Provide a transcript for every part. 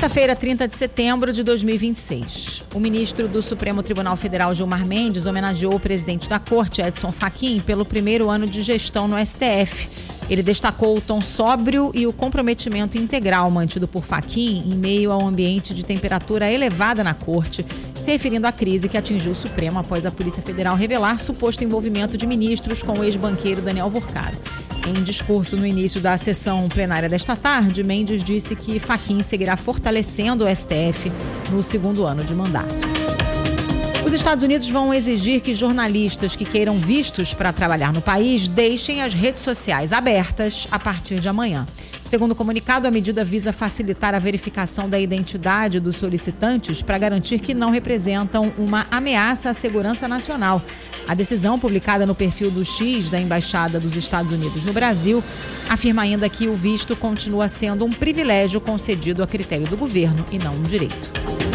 Quarta-feira, 30 de setembro de 2026. O ministro do Supremo Tribunal Federal, Gilmar Mendes, homenageou o presidente da Corte, Edson Fachin, pelo primeiro ano de gestão no STF. Ele destacou o tom sóbrio e o comprometimento integral mantido por Fachin em meio ao ambiente de temperatura elevada na Corte, se referindo à crise que atingiu o Supremo após a Polícia Federal revelar suposto envolvimento de ministros com o ex-banqueiro Daniel Vorcaro. Em discurso no início da sessão plenária desta tarde, Mendes disse que Fachin seguirá fortalecendo o STF no segundo ano de mandato. Os Estados Unidos vão exigir que jornalistas que queiram vistos para trabalhar no país deixem as redes sociais abertas a partir de amanhã. Segundo o comunicado, a medida visa facilitar a verificação da identidade dos solicitantes para garantir que não representam uma ameaça à segurança nacional. A decisão, publicada no perfil do X da Embaixada dos Estados Unidos no Brasil, afirma ainda que o visto continua sendo um privilégio concedido a critério do governo e não um direito.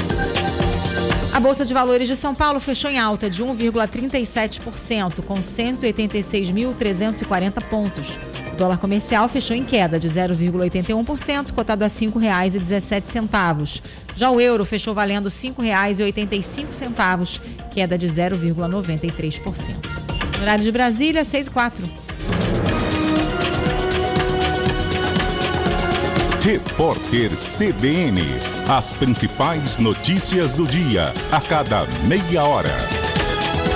A Bolsa de Valores de São Paulo fechou em alta de 1,37%, com 186.340 pontos. O dólar comercial fechou em queda de 0,81%, cotado a R$ 5,17. Já o euro fechou valendo R$ 5,85, queda de 0,93%. No horário de Brasília, 6h04. Repórter CBN. As principais notícias do dia, a cada meia hora.